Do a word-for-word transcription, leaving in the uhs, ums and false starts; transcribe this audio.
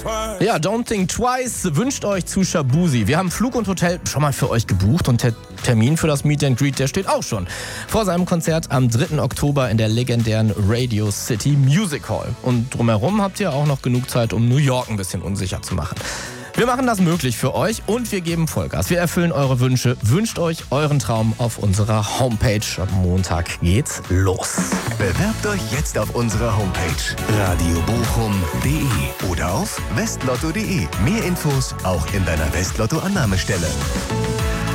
Ja, Don't Think Twice wünscht euch zu Shabuzi. Wir haben Flug und Hotel schon mal für euch gebucht und der Termin für das Meet and Greet, der steht auch schon. Vor seinem Konzert am dritten Oktober in der legendären Radio City Music Hall. Und drumherum habt ihr auch noch genug Zeit, um New York ein bisschen unsicher zu machen. Wir machen das möglich für euch und wir geben Vollgas. Wir erfüllen eure Wünsche. Wünscht euch euren Traum auf unserer Homepage. Am Montag geht's los. Bewerbt euch jetzt auf unserer Homepage radiobochum punkt de oder auf westlotto punkt de. Mehr Infos auch in deiner Westlotto-Annahmestelle.